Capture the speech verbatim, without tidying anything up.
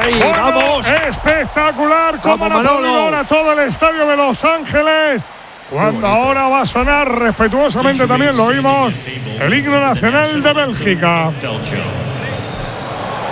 Ahí, bueno, vamos. Espectacular como Vamos, han aplaudido Manolo. ahora todo el estadio de Los Ángeles. Cuando ahora va a sonar respetuosamente, también lo oímos, el himno nacional de Bélgica.